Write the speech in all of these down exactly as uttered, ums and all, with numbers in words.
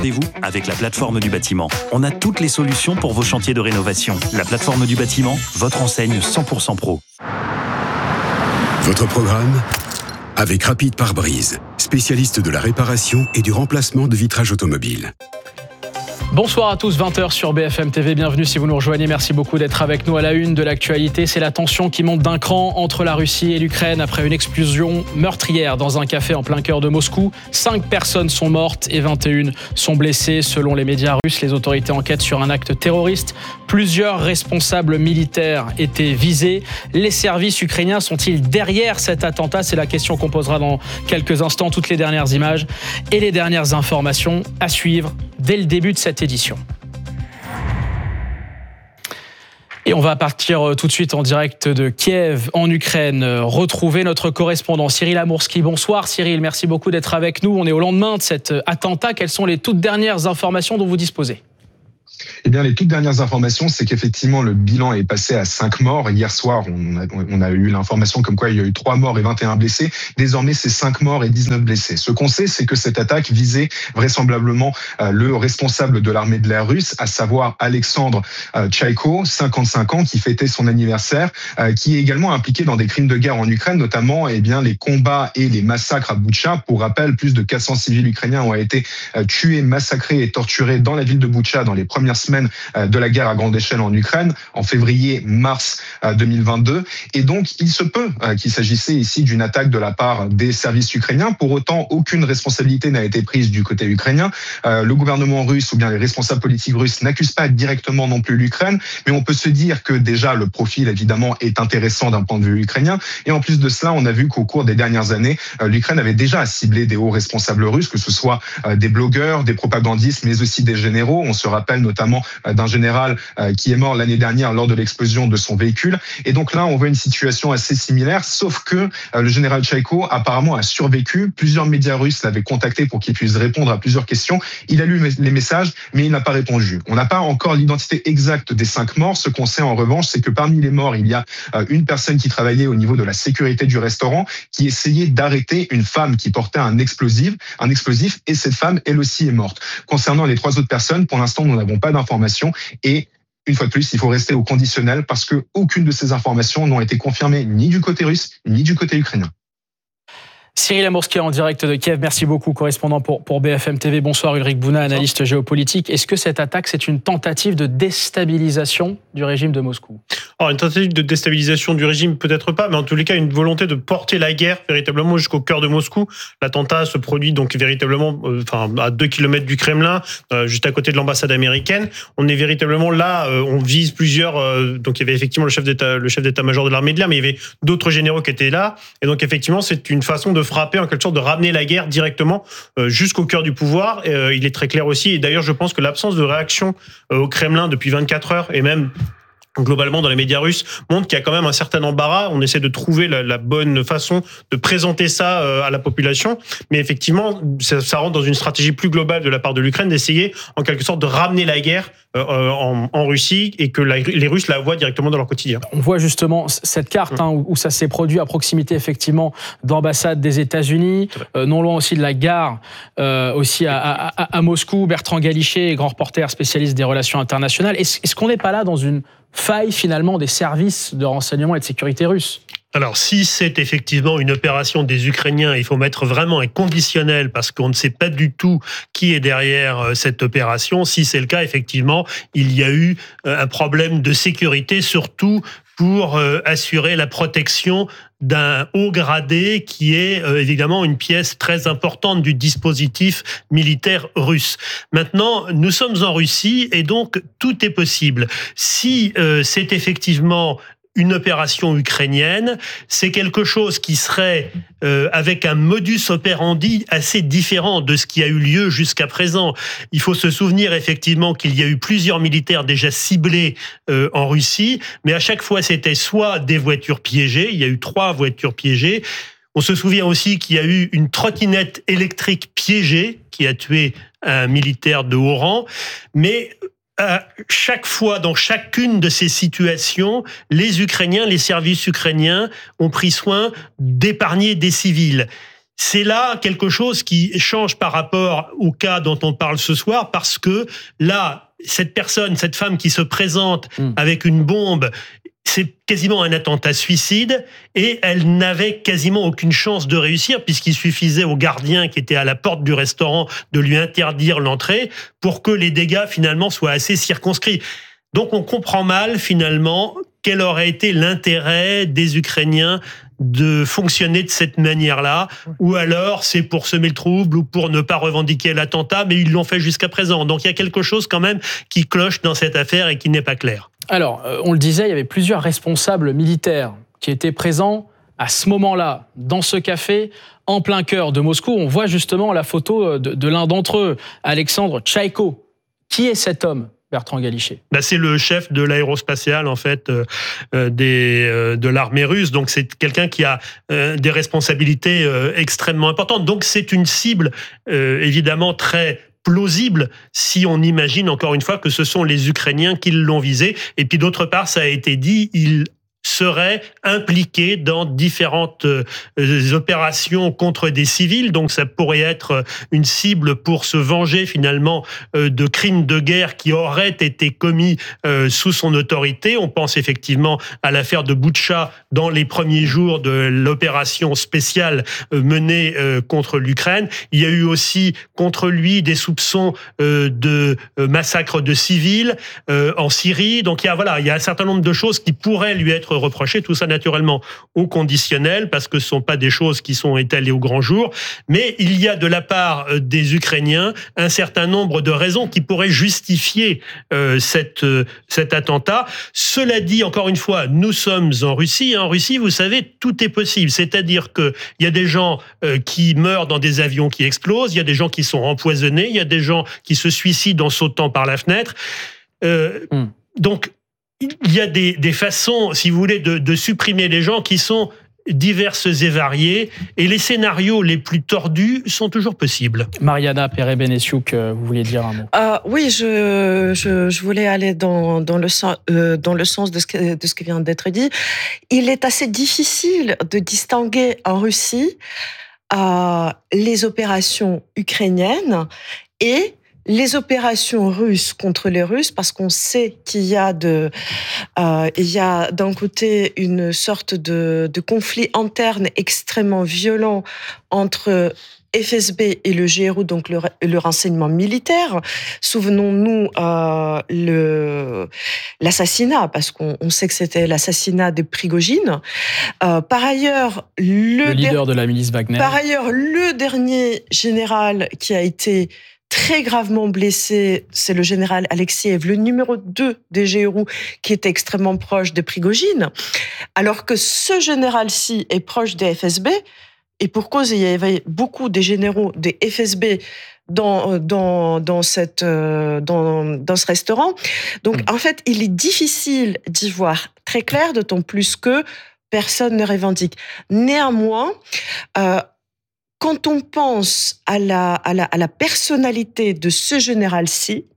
rendez-vous avec la plateforme du bâtiment. On a toutes les solutions pour vos chantiers de rénovation. La plateforme du bâtiment, votre enseigne cent pour cent pro. Votre programme avec Rapide Pare-Brise, spécialiste de la réparation et du remplacement de vitrage automobile. Bonsoir à tous, vingt heures sur B F M T V, bienvenue si vous nous rejoignez, merci beaucoup d'être avec nous à la une de l'actualité. C'est la tension qui monte d'un cran entre la Russie et l'Ukraine après une explosion meurtrière dans un café en plein cœur de Moscou. Cinq personnes sont mortes et vingt et une sont blessées selon les médias russes. Les autorités enquêtent sur un acte terroriste. Plusieurs responsables militaires étaient visés. Les services ukrainiens sont-ils derrière cet attentat ? C'est la question qu'on posera dans quelques instants. Toutes les dernières images et les dernières informations à suivre dès le début de cette édition. Et on va partir tout de suite en direct de Kiev, en Ukraine, retrouver notre correspondant Cyril Amourski. Bonsoir Cyril, merci beaucoup d'être avec nous. On est au lendemain de cet attentat. Quelles sont les toutes dernières informations dont vous disposez ? Eh bien, les toutes dernières informations, c'est qu'effectivement, le bilan est passé à cinq morts. Hier soir, on a, on a eu l'information comme quoi il y a eu trois morts et vingt et un blessés. Désormais, c'est cinq morts et dix-neuf blessés. Ce qu'on sait, c'est que cette attaque visait vraisemblablement euh, le responsable de l'armée de l'air russe, à savoir Alexandre euh, Tchaïko, cinquante-cinq ans, qui fêtait son anniversaire, euh, qui est également impliqué dans des crimes de guerre en Ukraine, notamment eh bien, les combats et les massacres à Boutcha. Pour rappel, plus de quatre cents civils ukrainiens ont été euh, tués, massacrés et torturés dans la ville de Boutcha dans les premières semaines de la guerre à grande échelle en Ukraine, en février-mars deux mille vingt-deux. Et donc, il se peut qu'il s'agissait ici d'une attaque de la part des services ukrainiens. Pour autant, aucune responsabilité n'a été prise du côté ukrainien. Le gouvernement russe ou bien les responsables politiques russes n'accusent pas directement non plus l'Ukraine, mais on peut se dire que déjà le profil, évidemment, est intéressant d'un point de vue ukrainien. Et en plus de cela, on a vu qu'au cours des dernières années, l'Ukraine avait déjà ciblé des hauts responsables russes, que ce soit des blogueurs, des propagandistes, mais aussi des généraux. On se rappelle notamment d'un général qui est mort l'année dernière lors de l'explosion de son véhicule. Et donc là, on voit une situation assez similaire, sauf que le général Tchaïko apparemment a survécu. Plusieurs médias russes l'avaient contacté pour qu'il puisse répondre à plusieurs questions. Il a lu les messages, mais il n'a pas répondu. On n'a pas encore l'identité exacte des cinq morts. Ce qu'on sait en revanche, c'est que parmi les morts, il y a une personne qui travaillait au niveau de la sécurité du restaurant, qui essayait d'arrêter une femme qui portait un explosif, un explosif, et cette femme, elle aussi, est morte. Concernant les trois autres personnes, pour l'instant, nous n'avons pas d'informations. Et une fois de plus, il faut rester au conditionnel parce que aucune de ces informations n'ont été confirmées ni du côté russe ni du côté ukrainien. Cyril Amourski en direct de Kiev, merci beaucoup, correspondant pour, pour B F M T V. Bonsoir Ulrich Bouna, analyste géopolitique. Est-ce que cette attaque, c'est une tentative de déstabilisation du régime de Moscou ? Alors, une tentative de déstabilisation du régime, peut-être pas, mais en tous les cas, une volonté de porter la guerre véritablement jusqu'au cœur de Moscou. L'attentat se produit donc véritablement euh, enfin, à deux kilomètres du Kremlin, euh, juste à côté de l'ambassade américaine. On est véritablement là, euh, on vise plusieurs... Euh, donc, il y avait effectivement le chef d'état, le chef d'état-major de l'armée de l'air, mais il y avait d'autres généraux qui étaient là. Et donc, effectivement, c'est une façon de frapper, en quelque sorte, de ramener la guerre directement euh, jusqu'au cœur du pouvoir. Euh, il est très clair aussi, et d'ailleurs, je pense que l'absence de réaction euh, au Kremlin depuis vingt-quatre heures, et même globalement dans les médias russes, montre qu'il y a quand même un certain embarras. On essaie de trouver la, la bonne façon de présenter ça euh, à la population. Mais effectivement, ça, ça rentre dans une stratégie plus globale de la part de l'Ukraine d'essayer, en quelque sorte, de ramener la guerre euh, en, en Russie et que la, les Russes la voient directement dans leur quotidien. On voit justement cette carte hein, où, où ça s'est produit à proximité, effectivement, d'ambassade des États-Unis, euh, non loin aussi de la gare, euh, aussi à, à, à Moscou. Bertrand Galichet, grand reporter spécialiste des relations internationales. Est-ce, est-ce qu'on n'est pas là dans une faille finalement des services de renseignement et de sécurité russes ? Alors, si c'est effectivement une opération des Ukrainiens, il faut mettre vraiment un conditionnel parce qu'on ne sait pas du tout qui est derrière cette opération. Si c'est le cas, effectivement, il y a eu un problème de sécurité, surtout pour assurer la protection d'un haut gradé qui est euh, évidemment une pièce très importante du dispositif militaire russe. Maintenant, nous sommes en Russie et donc tout est possible. Si euh, c'est effectivement une opération ukrainienne, c'est quelque chose qui serait euh, avec un modus operandi assez différent de ce qui a eu lieu jusqu'à présent. Il faut se souvenir effectivement qu'il y a eu plusieurs militaires déjà ciblés euh, en Russie, mais à chaque fois c'était soit des voitures piégées, il y a eu trois voitures piégées. On se souvient aussi qu'il y a eu une trottinette électrique piégée qui a tué un militaire de haut rang, mais à chaque fois, dans chacune de ces situations, les Ukrainiens, les services ukrainiens ont pris soin d'épargner des civils. c'est là quelque chose qui change par rapport au cas dont on parle ce soir, parce que là, cette personne, cette femme qui se présente mmh. avec une bombe, c'est quasiment un attentat suicide, et elle n'avait quasiment aucune chance de réussir, puisqu'il suffisait au gardien qui était à la porte du restaurant de lui interdire l'entrée pour que les dégâts finalement soient assez circonscrits. Donc on comprend mal finalement quel aurait été l'intérêt des Ukrainiens de fonctionner de cette manière-là, ou alors c'est pour semer le trouble ou pour ne pas revendiquer l'attentat, mais ils l'ont fait jusqu'à présent. Donc il y a quelque chose quand même qui cloche dans cette affaire et qui n'est pas clair. Alors, on le disait, il y avait plusieurs responsables militaires qui étaient présents à ce moment-là, dans ce café, en plein cœur de Moscou. On voit justement la photo de, de l'un d'entre eux, Alexandre Tchaïko. Qui est cet homme, Bertrand Galichet? Bah, c'est le chef de l'aérospatiale, en fait, euh, des, euh, de l'armée russe. Donc, c'est quelqu'un qui a euh, des responsabilités euh, extrêmement importantes. Donc, c'est une cible, euh, évidemment, très plausible si on imagine, encore une fois, que ce sont les Ukrainiens qui l'ont visé. Et puis, d'autre part, ça a été dit, il serait impliqué dans différentes euh, opérations contre des civils. Donc ça pourrait être une cible pour se venger finalement euh, de crimes de guerre qui auraient été commis euh, sous son autorité. On pense effectivement à l'affaire de Boutcha dans les premiers jours de l'opération spéciale euh, menée euh, contre l'Ukraine. Il y a eu aussi contre lui des soupçons euh, de euh, massacre de civils euh, en Syrie. Donc il y a, voilà, il y a un certain nombre de choses qui pourraient lui être reprocher, tout ça naturellement au conditionnel, parce que ce ne sont pas des choses qui sont étalées au grand jour, mais il y a de la part des Ukrainiens un certain nombre de raisons qui pourraient justifier euh, cette, euh, cet attentat. Cela dit, encore une fois, nous sommes en Russie. En Russie, vous savez, tout est possible. C'est-à-dire qu'il y a des gens euh, qui meurent dans des avions qui explosent, il y a des gens qui sont empoisonnés, il y a des gens qui se suicident en sautant par la fenêtre. Euh, mm. Donc, il y a des, des façons, si vous voulez, de, de supprimer les gens qui sont diverses et variées, et les scénarios les plus tordus sont toujours possibles. Mariana Perret-Benessiuk, vous vouliez dire un mot? euh, Oui, je, je, je voulais aller dans, dans, le, sens, euh, dans le sens de ce, que, de ce qui vient d'être dit. Il est assez difficile de distinguer en Russie euh, les opérations ukrainiennes et les opérations russes contre les Russes, parce qu'on sait qu'il y a de, euh, il y a d'un côté une sorte de, de conflit interne extrêmement violent entre F S B et le G R U, donc le, le renseignement militaire. Souvenons-nous euh, le, l'assassinat, parce qu'on on sait que c'était l'assassinat de Prigojine. Euh, par ailleurs, le, le leader der- de la milice Wagner. Par ailleurs, le dernier général qui a été très gravement blessé, c'est le général Alexeyev, le numéro deux des G R U, qui était extrêmement proche de Prigojine, alors que ce général-ci est proche des F S B, et pour cause, il y avait beaucoup des généraux des F S B dans, dans, dans, cette, dans, dans ce restaurant. Donc, mmh. en fait, il est difficile d'y voir très clair, d'autant plus que personne ne revendique. Néanmoins, euh, quand on pense à la, à, la, à la personnalité de ce général-ci,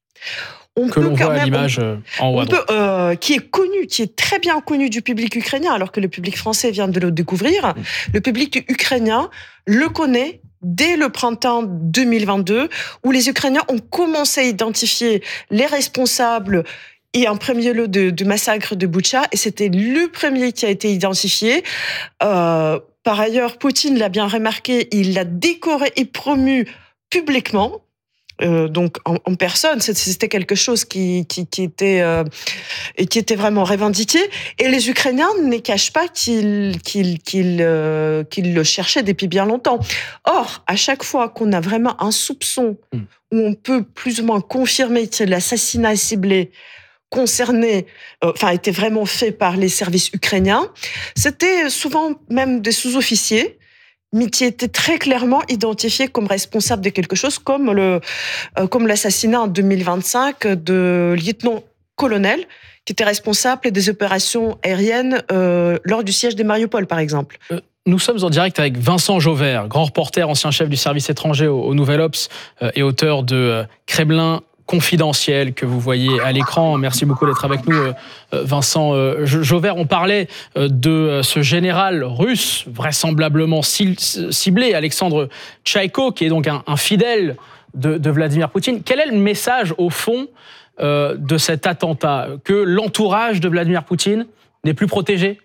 on que peut l'on quand voit même, à l'image on, en haut on peut, euh, qui est connu, qui est très bien connu du public ukrainien, alors que le public français vient de le découvrir. Mmh. Le public ukrainien le connaît dès le printemps deux mille vingt-deux, où les Ukrainiens ont commencé à identifier les responsables et en premier lieu du massacre de Boutcha, et c'était le premier qui a été identifié. Euh, Par ailleurs, Poutine l'a bien remarqué, il l'a décoré et promu publiquement, euh, donc en, en personne. C'était quelque chose qui, qui, qui, était, euh, qui était vraiment revendiqué. Et les Ukrainiens ne cachent pas qu'ils, qu'ils, qu'ils, euh, qu'ils le cherchaient depuis bien longtemps. Or, à chaque fois qu'on a vraiment un soupçon mmh. où on peut plus ou moins confirmer que l'assassinat ciblé concerné, euh, enfin, était vraiment fait par les services ukrainiens. C'était souvent même des sous-officiers, mais qui étaient très clairement identifiés comme responsables de quelque chose, comme, le, euh, comme l'assassinat en deux mille vingt-cinq de lieutenant-colonel, qui était responsable des opérations aériennes euh, lors du siège de Mariupol, par exemple. Euh. Nous sommes en direct avec Vincent Jauvert, grand reporter, ancien chef du service étranger au, au Nouvel Obs euh, et auteur de euh, Kremlin confidentiel que vous voyez à l'écran. Merci beaucoup d'être avec nous, Vincent Jauvert. On parlait de ce général russe, vraisemblablement ciblé, Alexandre Tchaïko, qui est donc un, un fidèle de, de Vladimir Poutine. Quel est le message, au fond, euh, de cet attentat? Que l'entourage de Vladimir Poutine n'est plus protégé?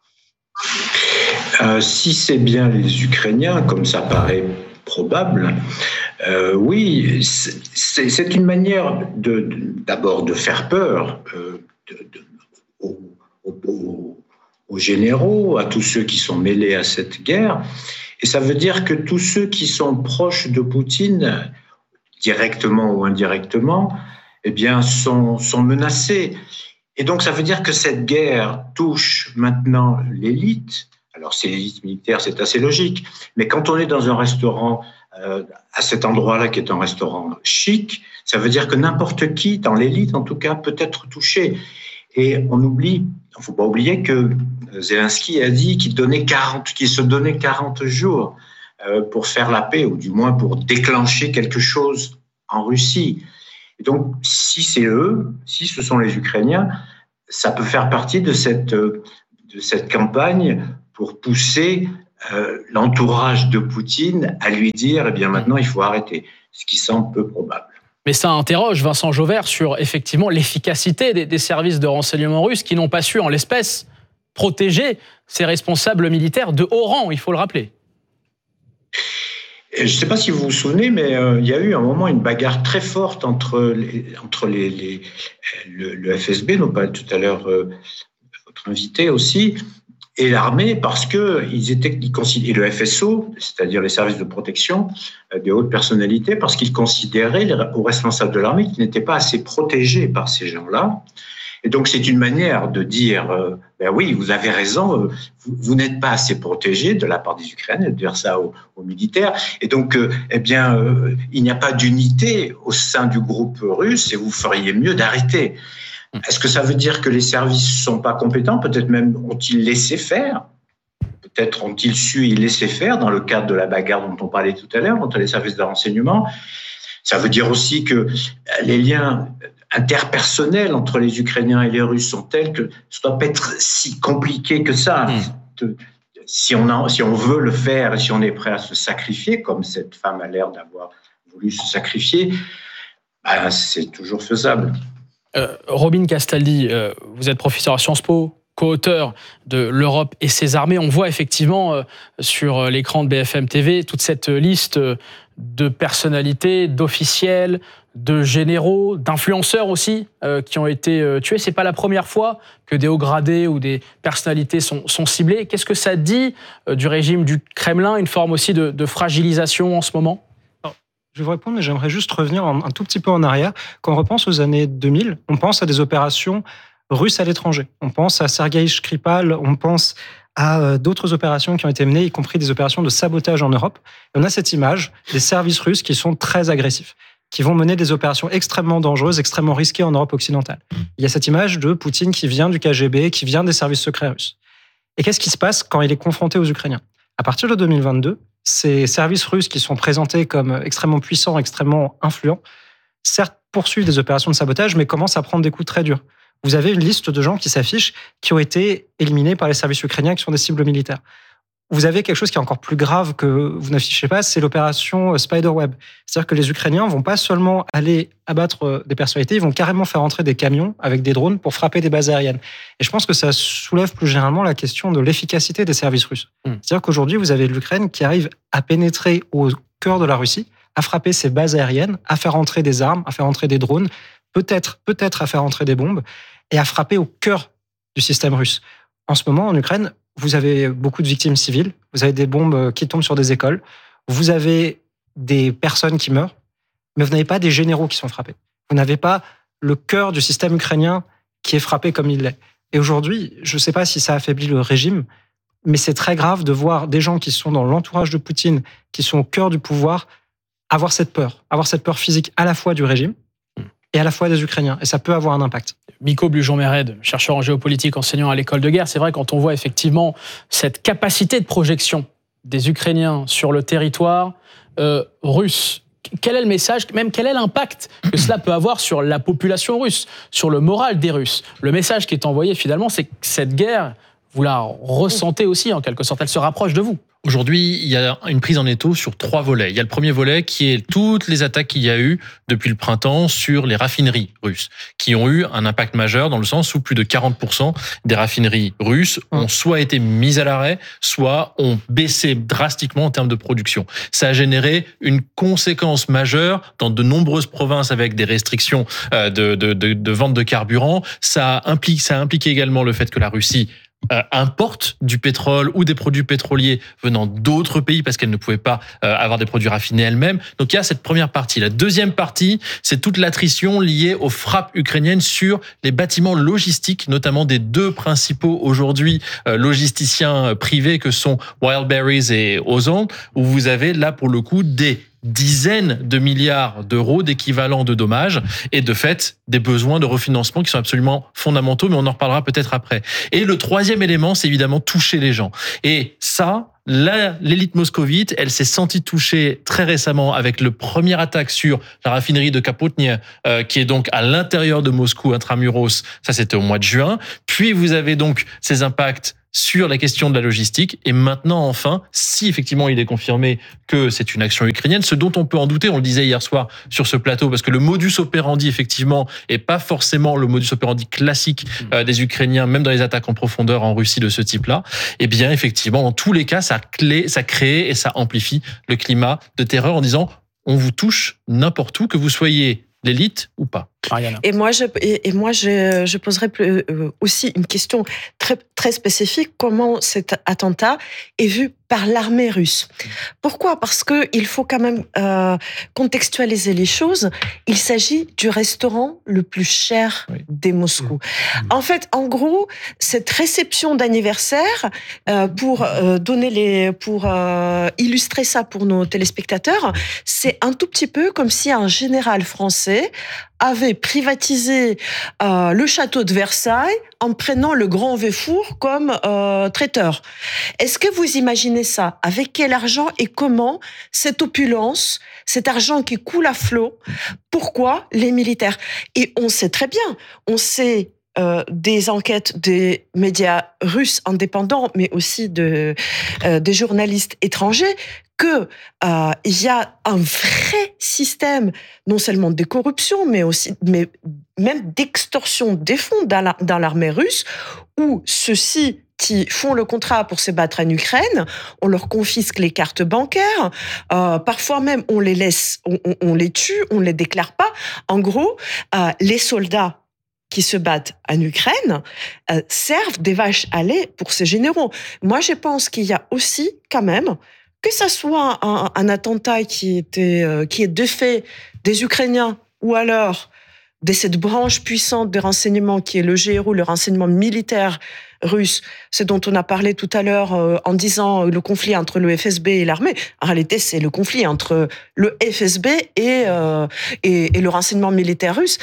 euh, Si c'est bien les Ukrainiens, comme ça paraît probable, euh, oui, c'est, c'est une manière de, de, d'abord de faire peur euh, de, de, aux, aux, aux généraux, à tous ceux qui sont mêlés à cette guerre. Et ça veut dire que tous ceux qui sont proches de Poutine, directement ou indirectement, eh bien, sont, sont menacés. Et donc, ça veut dire que cette guerre touche maintenant l'élite. Alors, c'est l'élite militaire, c'est assez logique. Mais quand on est dans un restaurant, euh, à cet endroit-là, qui est un restaurant chic, ça veut dire que n'importe qui, dans l'élite en tout cas, peut être touché. Et on oublie, il ne faut pas oublier que Zelensky a dit qu'il, donnait quarante, qu'il se donnait quarante jours euh, pour faire la paix, ou du moins pour déclencher quelque chose en Russie. Et donc, si c'est eux, si ce sont les Ukrainiens, ça peut faire partie de cette, de cette campagne pour pousser euh, l'entourage de Poutine à lui dire, eh bien maintenant, il faut arrêter, ce qui semble peu probable. Mais ça interroge Vincent Jauvert sur effectivement l'efficacité des, des services de renseignement russes qui n'ont pas su, en l'espèce, protéger ces responsables militaires de haut rang, il faut le rappeler. Je ne sais pas si vous vous souvenez, mais euh, il y a eu à un moment une bagarre très forte entre, les, entre les, les, le, le F S B, dont parlait tout à l'heure euh, votre invité aussi, et l'armée, parce que ils étaient, ils considéraient, et le F S O, c'est-à-dire les services de protection euh, des hautes personnalités, parce qu'ils considéraient les, aux responsables de l'armée qu'ils n'étaient pas assez protégés par ces gens-là. Et donc, c'est une manière de dire, euh, ben oui, vous avez raison, euh, vous, vous n'êtes pas assez protégés de la part des Ukrainiens, de dire ça aux, aux militaires. Et donc, euh, eh bien, euh, il n'y a pas d'unité au sein du groupe russe et vous feriez mieux d'arrêter. Est-ce que ça veut dire que les services ne sont pas compétents? Peut-être même ont-ils laissé faire? Peut-être ont-ils su y laisser faire dans le cadre de la bagarre dont on parlait tout à l'heure entre les services de renseignement? Ça veut dire aussi que les liens interpersonnels entre les Ukrainiens et les Russes sont tels que ça ne doit pas être si compliqué que ça. Mmh. Si on, a, si on veut le faire et si on est prêt à se sacrifier, comme cette femme a l'air d'avoir voulu se sacrifier, ben c'est toujours faisable. Euh, Robin Castaldi, euh, vous êtes professeur à Sciences Po, co-auteur de L'Europe et ses armées. On voit effectivement euh, sur l'écran de B F M T V toute cette liste de personnalités, d'officiels, de généraux, d'influenceurs aussi euh, qui ont été euh, tués. C'est pas la première fois que des hauts gradés ou des personnalités sont, sont ciblées. Qu'est-ce que ça dit euh, du régime du Kremlin, une forme aussi de, de fragilisation en ce moment? Je vais vous répondre, mais j'aimerais juste revenir un, un tout petit peu en arrière. Quand on repense aux années deux mille, on pense à des opérations russes à l'étranger. On pense à Sergueï Skripal, on pense à euh, d'autres opérations qui ont été menées, y compris des opérations de sabotage en Europe. Et on a cette image des services russes qui sont très agressifs, qui vont mener des opérations extrêmement dangereuses, extrêmement risquées en Europe occidentale. Il y a cette image de Poutine qui vient du K G B, qui vient des services secrets russes. Et qu'est-ce qui se passe quand il est confronté aux Ukrainiens? À partir de deux mille vingt-deux, ces services russes qui sont présentés comme extrêmement puissants, extrêmement influents, certes poursuivent des opérations de sabotage, mais commencent à prendre des coups très durs. Vous avez une liste de gens qui s'affichent, qui ont été éliminés par les services ukrainiens, qui sont des cibles militaires. Vous avez quelque chose qui est encore plus grave que vous n'affichez pas, c'est l'opération Spiderweb. C'est-à-dire que les Ukrainiens vont pas seulement aller abattre des personnalités, ils vont carrément faire entrer des camions avec des drones pour frapper des bases aériennes. Et je pense que ça soulève plus généralement la question de l'efficacité des services russes. Mmh. C'est-à-dire qu'aujourd'hui, vous avez l'Ukraine qui arrive à pénétrer au cœur de la Russie, à frapper ses bases aériennes, à faire entrer des armes, à faire entrer des drones, peut-être, peut-être à faire entrer des bombes, et à frapper au cœur du système russe. En ce moment, en Ukraine, vous avez beaucoup de victimes civiles, vous avez des bombes qui tombent sur des écoles, vous avez des personnes qui meurent, mais vous n'avez pas des généraux qui sont frappés. Vous n'avez pas le cœur du système ukrainien qui est frappé comme il l'est. Et aujourd'hui, je ne sais pas si ça affaiblit le régime, mais c'est très grave de voir des gens qui sont dans l'entourage de Poutine, qui sont au cœur du pouvoir, avoir cette peur, avoir cette peur physique à la fois du régime et à la fois des Ukrainiens. Et ça peut avoir un impact. Miko Blujon-Méred, chercheur en géopolitique, enseignant à l'école de guerre. C'est vrai, quand on voit effectivement cette capacité de projection des Ukrainiens sur le territoire euh, russe, quel est le message, même quel est l'impact que cela peut avoir sur la population russe, sur le moral des Russes? Le message qui est envoyé finalement, c'est que cette guerre, vous la ressentez aussi en quelque sorte, elle se rapproche de vous. Aujourd'hui, il y a une prise en étau sur trois volets. Il y a le premier volet qui est toutes les attaques qu'il y a eu depuis le printemps sur les raffineries russes, qui ont eu un impact majeur dans le sens où plus de quarante pour cent des raffineries russes ont soit été mises à l'arrêt, soit ont baissé drastiquement en termes de production. Ça a généré une conséquence majeure dans de nombreuses provinces avec des restrictions de, de, de, de vente de carburant. Ça implique, ça a impliqué également le fait que la Russie Euh, importe du pétrole ou des produits pétroliers venant d'autres pays parce qu'elle ne pouvait pas euh, avoir des produits raffinés elle-même. Donc il y a cette première partie. La deuxième partie, c'est toute l'attrition liée aux frappes ukrainiennes sur les bâtiments logistiques, notamment des deux principaux aujourd'hui euh, logisticiens privés que sont Wildberries et Ozon, où vous avez là pour le coup des dizaines de milliards d'euros d'équivalent de dommages et de fait des besoins de refinancement qui sont absolument fondamentaux, mais on en reparlera peut-être après. Et le troisième élément, c'est évidemment toucher les gens. Et ça, là, l'élite moscovite, elle s'est sentie touchée très récemment avec le premier attaque sur la raffinerie de Kapotnia, euh, qui est donc à l'intérieur de Moscou, intramuros. Ça, c'était au mois de juin. Puis vous avez donc ces impacts sur la question de la logistique. Et maintenant, enfin, si effectivement il est confirmé que c'est une action ukrainienne, ce dont on peut en douter, on le disait hier soir sur ce plateau, parce que le modus operandi, effectivement, est pas forcément le modus operandi classique euh, des Ukrainiens, même dans les attaques en profondeur en Russie de ce type-là, eh bien, effectivement, dans tous les cas, ça, clé, ça crée et ça amplifie le climat de terreur en disant on vous touche n'importe où, que vous soyez l'élite ou pas. Mariana. Et moi, je, et, et moi, je, je poserais plus, euh, aussi une question très, très spécifique. Comment cet attentat est vu par l'armée russe? Pourquoi? Parce que il faut quand même euh, contextualiser les choses. Il s'agit du restaurant le plus cher oui. des Moscou. Mmh. En fait, en gros, cette réception d'anniversaire, euh, pour euh, donner les, pour euh, illustrer ça pour nos téléspectateurs, c'est un tout petit peu comme si un général français avait privatisé euh, le château de Versailles en prenant le Grand Véfour comme euh, traiteur. Est-ce que vous imaginez ça? Avec quel argent et comment cette opulence, cet argent qui coule à flot? Pourquoi les militaires? Et on sait très bien, on sait euh, des enquêtes des médias russes indépendants, mais aussi de, euh, des journalistes étrangers, que euh, il y a un vrai système, non seulement de corruption, mais aussi, mais même d'extorsion des fonds dans, la, dans l'armée russe, où ceux-ci qui font le contrat pour se battre en Ukraine, on leur confisque les cartes bancaires, euh, parfois même on les laisse, on, on, on les tue, on les déclare pas. En gros, euh, les soldats qui se battent en Ukraine euh, servent des vaches à lait pour ces généraux. Moi, je pense qu'il y a aussi quand même que ça soit un, un attentat qui était, euh, qui est de fait des Ukrainiens ou alors de cette branche puissante de renseignement qui est le G R U, le renseignement militaire russe, ce dont on a parlé tout à l'heure euh, en disant le conflit entre le F S B et l'armée. En réalité, c'est le conflit entre le F S B et, euh, et, et le renseignement militaire russe.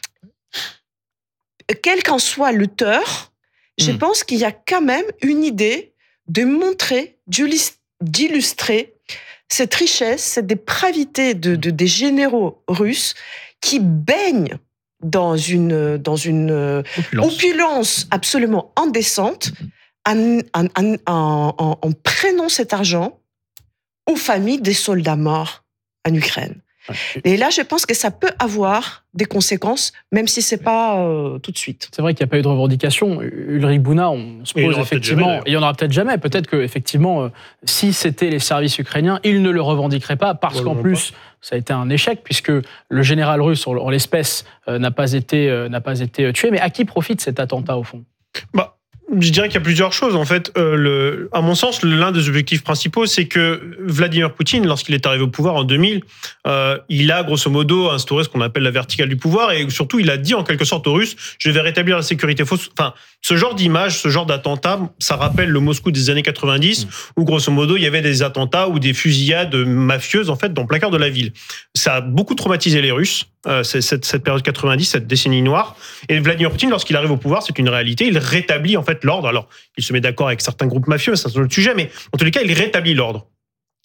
Quel qu'en soit l'auteur, mmh. je pense qu'il y a quand même une idée de montrer, d'illustrer cette richesse, cette dépravité de, de, des généraux russes qui baignent dans une, dans une opulence. opulence absolument indécente en, en, en, en, en prenant cet argent aux familles des soldats morts en Ukraine. Et là, je pense que ça peut avoir des conséquences, même si c'est pas euh, tout de suite. C'est vrai qu'il n'y a pas eu de revendication. Ulrich Bouna, on se pose effectivement, et il n'y en aura peut-être jamais. Peut-être que effectivement, euh, si c'était les services ukrainiens, ils ne le revendiqueraient pas, parce qu'en plus, pas. ça a été un échec, puisque le général russe, en l'espèce, euh, n'a pas été euh, n'a pas été tué. Mais à qui profite cet attentat au fond? Bah. Je dirais qu'il y a plusieurs choses. En fait, euh, le, à mon sens, l'un des objectifs principaux, c'est que Vladimir Poutine, lorsqu'il est arrivé au pouvoir en deux mille, euh, il a grosso modo instauré ce qu'on appelle la verticale du pouvoir, et surtout, il a dit en quelque sorte aux Russes, je vais rétablir la sécurité. Enfin, ce genre d'image, ce genre d'attentat, ça rappelle le Moscou des années quatre-vingt-dix, mmh. où grosso modo, il y avait des attentats ou des fusillades mafieuses en fait dans le placard de la ville. Ça a beaucoup traumatisé les Russes. Euh, c'est cette, cette période quatre-vingt-dix, cette décennie noire. Et Vladimir Poutine, lorsqu'il arrive au pouvoir, c'est une réalité. Il rétablit en fait l'ordre. Alors, il se met d'accord avec certains groupes mafieux, c'est un autre sujet, mais en tous les cas, il rétablit l'ordre.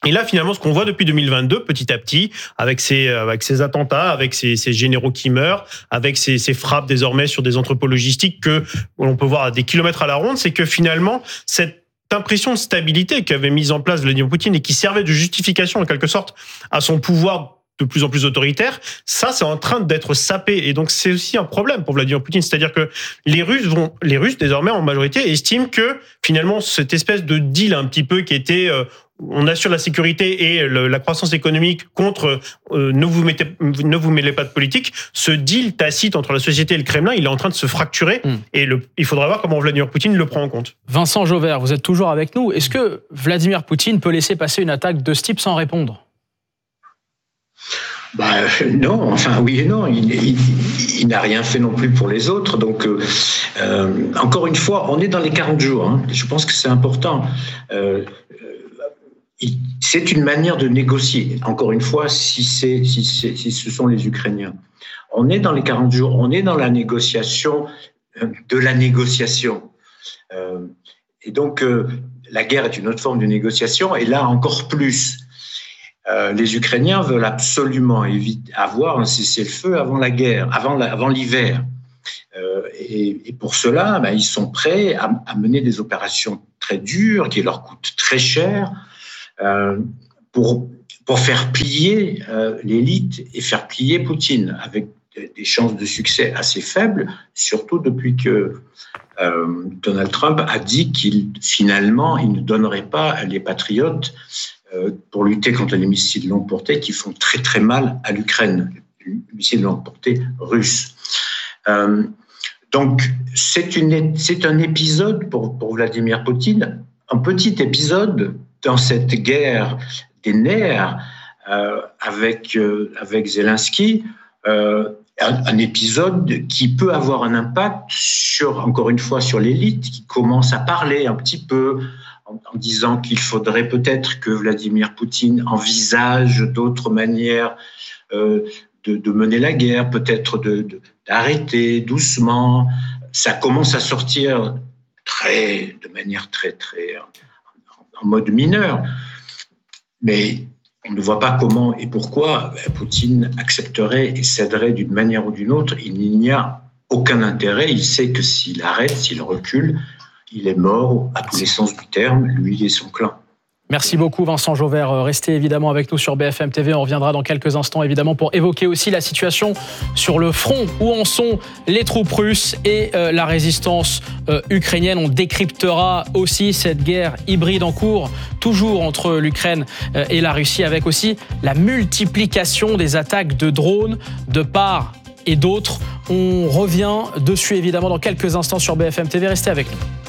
Et là, finalement, ce qu'on voit depuis deux mille vingt-deux, petit à petit, avec ces, avec ces attentats, avec ces, ces généraux qui meurent, avec ces, ces frappes désormais sur des entrepôts logistiques que l'on peut voir à des kilomètres à la ronde, c'est que finalement, cette impression de stabilité qu'avait mise en place Vladimir Poutine et qui servait de justification, en quelque sorte, à son pouvoir de plus en plus autoritaire, ça, c'est en train d'être sapé. Et donc, c'est aussi un problème pour Vladimir Poutine. C'est-à-dire que les Russes vont, les Russes, désormais, en majorité, estiment que, finalement, cette espèce de deal un petit peu qui était, euh, on assure la sécurité et le, la croissance économique contre, euh, ne vous mettez, ne vous mêlez pas de politique, ce deal tacite entre la société et le Kremlin, il est en train de se fracturer. Mmh. Et le, il faudra voir comment Vladimir Poutine le prend en compte. Vincent Jauvert, vous êtes toujours avec nous. Est-ce que Vladimir Poutine peut laisser passer une attaque de ce type sans répondre ? Bah, non, enfin oui et non, il, il, il n'a rien fait non plus pour les autres. Donc, euh, encore une fois, on est dans les quarante jours. Hein. Je pense que c'est important. Euh, il, c'est une manière de négocier. Encore une fois, si, c'est, si, c'est, si ce sont les Ukrainiens. On est dans les quarante jours, on est dans la négociation de la négociation. Euh, et donc, euh, la guerre est une autre forme de négociation, et là encore plus. Euh, les Ukrainiens veulent absolument éviter, avoir un cessez-le-feu avant la guerre, avant, la, avant l'hiver. Euh, et, et pour cela, ben, ils sont prêts à, à mener des opérations très dures, qui leur coûtent très cher, euh, pour, pour faire plier euh, l'élite et faire plier Poutine, avec des chances de succès assez faibles, surtout depuis que euh, Donald Trump a dit qu'il, finalement, il ne donnerait pas les patriotes pour lutter contre les missiles longue portée qui font très très mal à l'Ukraine, les missiles longue portée russes. Euh, donc c'est, une, c'est un épisode pour, pour Vladimir Poutine, un petit épisode dans cette guerre des nerfs euh, avec, euh, avec Zelensky, euh, un, un épisode qui peut avoir un impact sur, encore une fois, sur l'élite qui commence à parler un petit peu, en disant qu'il faudrait peut-être que Vladimir Poutine envisage d'autres manières euh, de, de mener la guerre, peut-être de, de, d'arrêter doucement. Ça commence à sortir très, de manière très, très en, en mode mineur. Mais on ne voit pas comment et pourquoi Poutine accepterait et céderait d'une manière ou d'une autre. Il n'y a aucun intérêt. Il sait que s'il arrête, s'il recule, il est mort à tous les sens du terme, lui et son clan. Merci beaucoup Vincent Jauvert. Restez évidemment avec nous sur B F M T V. On reviendra dans quelques instants évidemment pour évoquer aussi la situation sur le front où en sont les troupes russes et euh, la résistance euh, ukrainienne. On décryptera aussi cette guerre hybride en cours, toujours entre l'Ukraine euh, et la Russie, avec aussi la multiplication des attaques de drones de part et d'autres. On revient dessus évidemment dans quelques instants sur B F M T V. Restez avec nous.